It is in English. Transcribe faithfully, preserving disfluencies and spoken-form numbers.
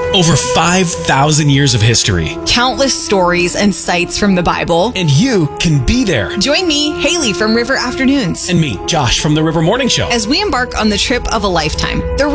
Over five thousand years of history. Countless stories and sights from the Bible. And you can be there. Join me, Haley from River Afternoons. And me, Josh from the River Morning Show. As we embark on the trip of a lifetime. The